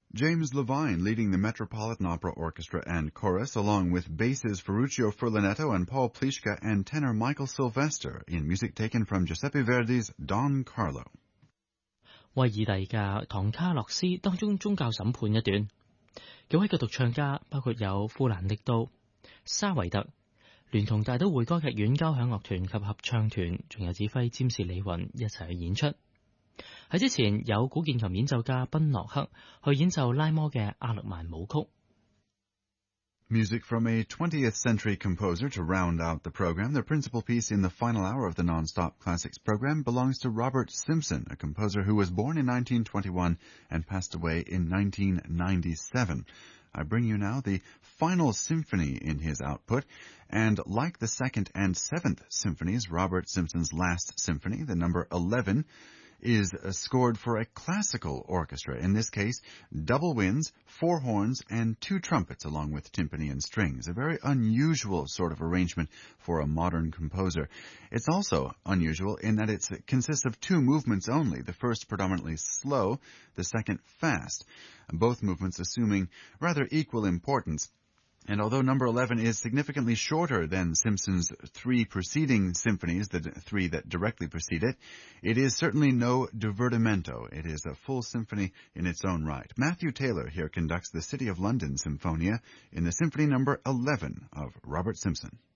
James Levine leading the Metropolitan Opera Orchestra and Chorus, along with basses Ferruccio Furlanetto and Paul Pliszka and tenor Michael Sylvester, in music taken from Giuseppe Verdi's Don Carlo。 威爾第嘅唐卡洛斯當中宗教審判一段，幾位嘅獨唱家包括有富蘭力度、沙維特，聯同大都會歌劇院交響樂團及合唱團，仲有指揮詹士李雲一齊去演出。喺之前有古鍵琴演奏家賓諾克去演奏拉摩嘅阿勒曼舞曲。 Music from a 20th century composer to round out the program. The principal piece in the final hour of the Non-Stop Classics program belongs to Robert Simpson, a composer who was born in 1921 and passed away in 1997. I bring you now the final symphony in his output, and like the second and seventh symphonies, Robert Simpson's last symphony, the number 11, is scored for a classical orchestra. In this case, double winds, 4 horns, and 2 trumpets, along with timpani and strings. A very unusual sort of arrangement for a modern composer. It's also unusual in that it consists of 2 movements only, the first predominantly slow, the second fast, both movements assuming rather equal importance. And although number 11 is significantly shorter than Simpson's 3 preceding symphonies, the 3 that directly precede it, it is certainly no divertimento. It is a full symphony in its own right. Matthew Taylor here conducts the City of London Symphonia in the Symphony number 11 of Robert Simpson.